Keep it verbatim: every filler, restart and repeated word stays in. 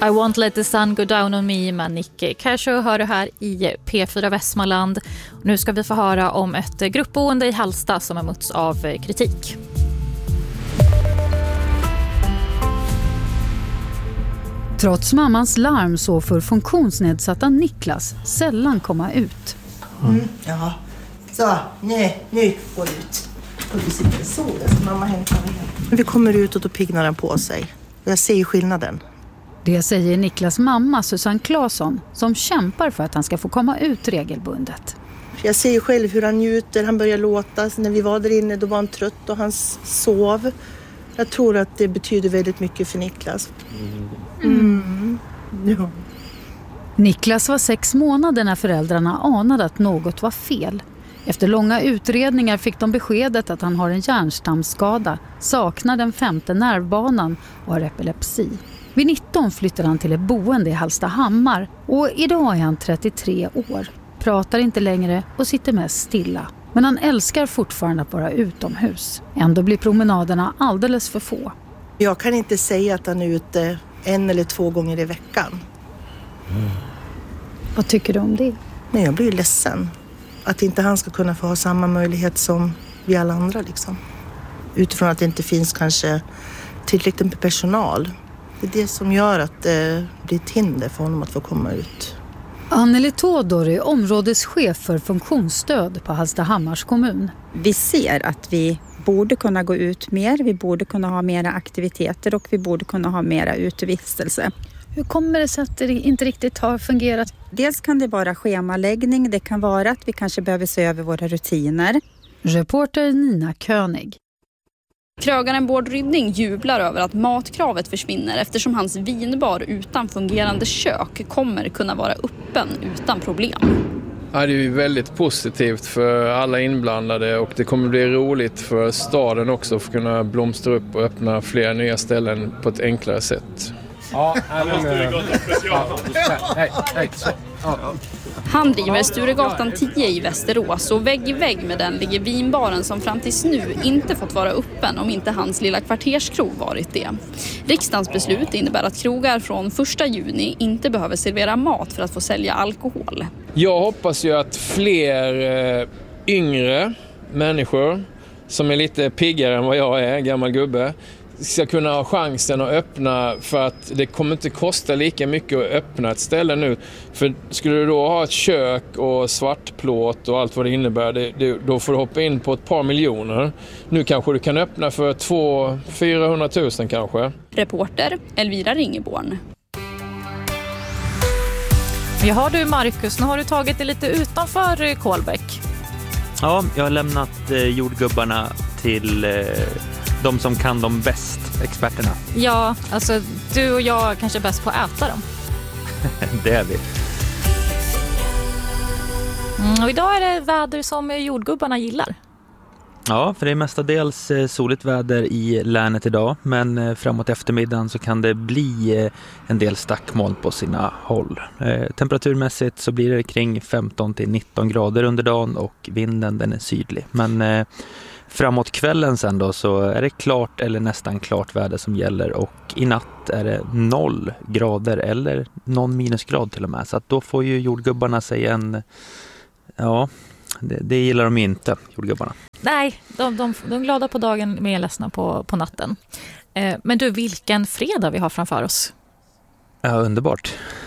I won't let the sun go down on me med Nick Kershaw hör det här i P fyra Västmanland. Nu ska vi få höra om ett gruppboende i Halsta som har mötts av kritik. Trots mammans larm så får funktionsnedsatta Niklas sällan komma ut. Mm, ja, så nu, nu går ut. Och vi sitter i solen så mamma hämtar mig hem. Vi kommer ut och då piggnar den på sig. Jag ser ju skillnaden. Det säger Niklas mamma Susanne Claesson som kämpar för att han ska få komma ut regelbundet. Jag ser ju själv hur han njuter, han börjar låta. När vi var där inne då var han trött och han sov. Jag tror att det betyder väldigt mycket för Niklas. Mm. Ja. Niklas var sex månader när föräldrarna anade att något var fel. Efter långa utredningar fick de beskedet att han har en hjärnstamsskada, saknar den femte nervbanan och har epilepsi. Vid nitton flyttade han till ett boende i Hallstahammar och idag är han trettiotre år. Pratar inte längre och sitter mest stilla. Men han älskar fortfarande att vara utomhus. Ändå blir promenaderna alldeles för få. Jag kan inte säga att han är ute en eller två gånger i veckan. Mm. Vad tycker du om det? Men jag blir ledsen. Att inte han ska kunna få ha samma möjlighet som vi alla andra. Liksom. Utifrån att det inte finns kanske tillräckligt med personal. Det är det som gör att det blir ett hinder för honom att få komma ut. Anneli Tådor är områdeschef för funktionsstöd på Hallstahammars kommun. Vi ser att vi borde kunna gå ut mer, vi borde kunna ha mera aktiviteter och vi borde kunna ha mera utevistelse. Hur kommer det sig att det inte riktigt har fungerat? Dels kan det vara schemaläggning, det kan vara att vi kanske behöver se över våra rutiner. Reporter Nina König. Krögaren Bård Rydning jublar över att matkravet försvinner eftersom hans vinbar utan fungerande kök kommer kunna vara öppen utan problem. Ja, det är ju väldigt positivt för alla inblandade och det kommer bli roligt för staden också för att kunna blomstra upp och öppna fler nya ställen på ett enklare sätt. Ja, Han driver Sturegatan tio i Västerås och vägg i vägg med den ligger vinbaren som fram tills nu inte fått vara öppen om inte hans lilla kvarterskrog varit det. Riksdagens beslut innebär att krogar från första juni inte behöver servera mat för att få sälja alkohol. Jag hoppas ju att fler eh, yngre människor som är lite piggare än vad jag är, gammal gubbe, ska kunna ha chansen att öppna för att det kommer inte kosta lika mycket att öppna ett ställe nu. För skulle du då ha ett kök och svartplåt och allt vad det innebär, det, det, då får du hoppa in på ett par miljoner. Nu kanske du kan öppna för två till fyrahundratusen kanske. Reporter Elvira Ringeborn. Ja du Marcus, nu har du tagit det lite utanför Kolbäck. Ja, jag har lämnat eh, jordgubbarna till eh, de som kan dem bäst, experterna. Ja, alltså du och jag kanske är bäst på att äta dem. Det är vi. Mm, och idag är det väder som jordgubbarna gillar. Ja, för det är mestadels soligt väder i länet idag. Men framåt eftermiddagen så kan det bli en del stackmoln på sina håll. Eh, temperaturmässigt så blir det kring femton till nitton grader under dagen och vinden den är sydlig. Men eh, framåt kvällen sen då så är det klart eller nästan klart väder som gäller. Och i natt är det noll grader eller någon minusgrad till och med. Så att då får ju jordgubbarna sig en... Ja... Det, det gillar de inte, jordgubbarna. Nej, de, de, de är glada på dagen men är ledsna på, på natten. Eh, men du, vilken fredag vi har framför oss. Ja, underbart.